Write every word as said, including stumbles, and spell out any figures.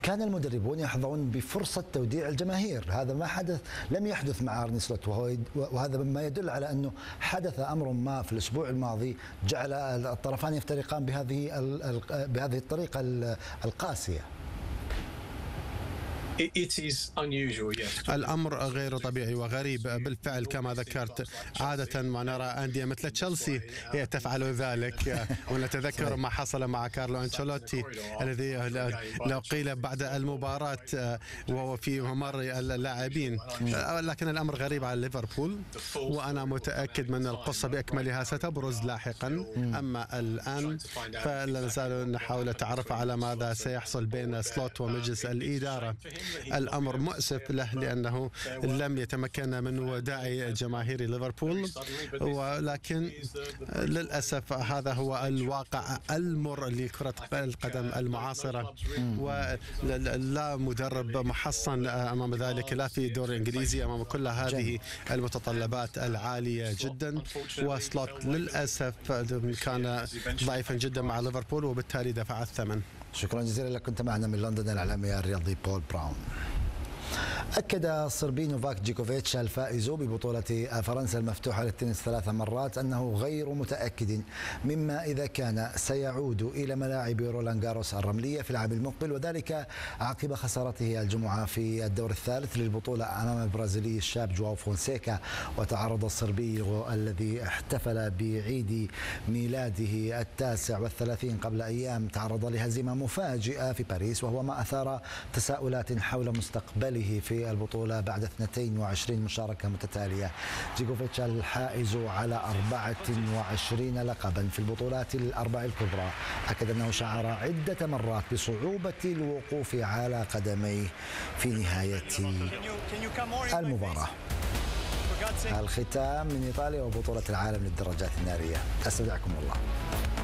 كان المدربون يحظون بفرصة توديع الجماهير، هذا ما حدث، لم يحدث مع أرني سلوت، وهذا مما يدل على أنه حدث أمر ما في الأسبوع الماضي جعل الطرفان يفترقان بهذه بهذه الطريقة القاسية. الأمر غير طبيعي وغريب بالفعل كما ذكرت. عادة ما نرى أندية مثل تشيلسي هي تفعل ذلك، ونتذكر ما حصل مع كارلو أنشيلوتي الذي لو قيل بعد المباراة وهو في ممر اللاعبين. لكن الأمر غريب على ليفربول، وأنا متأكد من القصة بأكملها ستبرز لاحقا. أما الآن فلا نزال نحاول التعرف على ماذا سيحصل بين سلوت ومجلس الإدارة. الأمر مؤسف له لأنه لم يتمكن من وداع جماهير ليفربول، ولكن للأسف هذا هو الواقع المر لكرة القدم المعاصرة، ولا مدرب محصن أمام ذلك، لا في الدوري الإنجليزي أمام كل هذه المتطلبات العالية جدا. وسلوت للأسف كان ضعيفا جدا مع ليفربول وبالتالي دفع الثمن. شكرا جزيلا لك، كنت معنا من لندن الإعلامي الرياضي بول براون. أكد الصربي نوفاك جوكوفيتش الفائز ببطولة فرنسا المفتوحة للتنس ثلاث مرات أنه غير متأكد مما إذا كان سيعود إلى ملاعب رولان جاروس الرملية في العام المقبل، وذلك عقب خسارته الجمعة في الدور الثالث للبطولة أمام البرازيلي الشاب جواو فونسيكا. وتعرض الصربي الذي احتفل بعيد ميلاده التاسع والثلاثين قبل أيام تعرض لهزيمة مفاجئة في باريس، وهو ما أثار تساؤلات حول مستقبله في البطولة بعد اثنتين وعشرين مشاركة متتالية. جوكوفيتش الحائز على أربعة وعشرين لقبا في البطولات الأربع الكبرى أكد أنه شعر عدة مرات بصعوبة الوقوف على قدميه في نهاية المباراة. الختام من إيطاليا وبطولة العالم للدراجات النارية. أستودعكم الله.